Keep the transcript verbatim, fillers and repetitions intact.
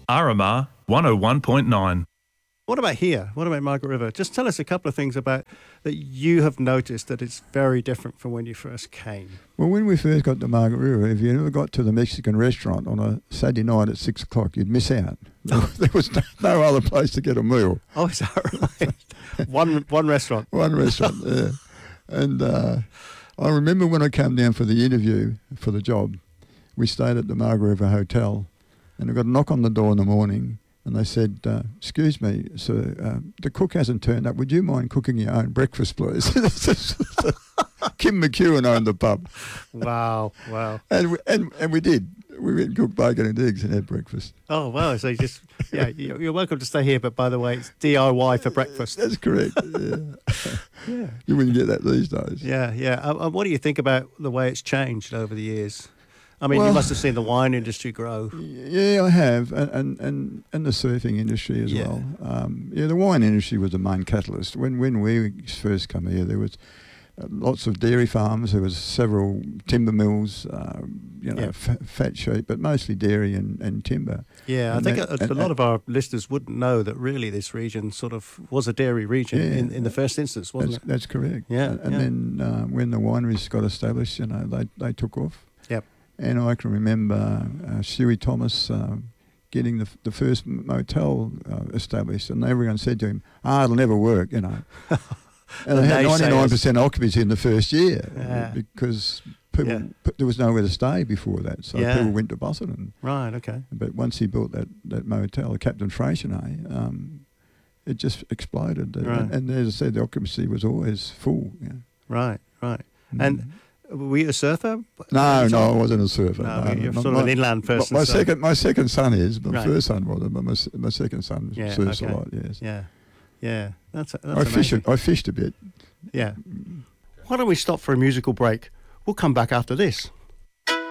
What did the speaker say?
R M R one oh one point nine. What about here? What about Margaret River? Just tell us a couple of things about that you have noticed that it's very different from when you first came. Well, when we first got to Margaret River, if you ever got to the Mexican restaurant on a Saturday night at six o'clock, you'd miss out. There was no, no other place to get a meal. Oh, is that right? one one restaurant. One restaurant, yeah. And uh, I remember when I came down for the interview for the job, we stayed at the Margaret River Hotel, and I got a knock on the door in the morning. And they said, uh, excuse me, sir, uh, the cook hasn't turned up. Would you mind cooking your own breakfast, please? Kim McEwen owned the pub. Wow, wow. And we, and, and we did. We went and cooked bacon and eggs and had breakfast. Oh, wow. So you just, yeah, you're welcome to stay here, but by the way, it's D I Y for breakfast. That's correct, yeah. Yeah. You wouldn't get that these days. Yeah, yeah. Uh, what do you think about the way it's changed over the years? I mean, well, you must have seen the wine industry grow. Yeah, I have, and and, and, and the surfing industry as yeah. well. Um, yeah, the wine industry was the main catalyst. When when we first come here, there was uh, lots of dairy farms. There was several timber mills, uh, you know, yeah. f- fat sheep, but mostly dairy and, and timber. Yeah, and I think that, a, a and, lot of our listeners wouldn't know that really this region sort of was a dairy region yeah, in, in the first instance, wasn't that's, it? That's correct. Yeah, and, and yeah. then uh, when the wineries got established, you know, they they took off. Yep. And I can remember uh, Stewie Thomas uh, getting the the first motel uh, established, and everyone said to him, "Ah, it'll never work," you know. And they had ninety-nine percent occupancy in the first year yeah. because people yeah. p- there was nowhere to stay before that, so yeah. people went to Busselton. Right. Okay. But once he built that that motel, Captain Freycinet, um, it just exploded. Right. And, and as I said, the occupancy was always full. Yeah. Right. Right. Mm. And were you a surfer? No, no, I wasn't a surfer. No, no, you're no, sort my, of an inland person. My so. second, my second son is. My right. first son wasn't, but my, my second son yeah, surfs okay. a lot. Yes. Yeah, yeah. That's, that's I fished. amazing. I fished a bit. Yeah. Why don't we stop for a musical break? We'll come back after this.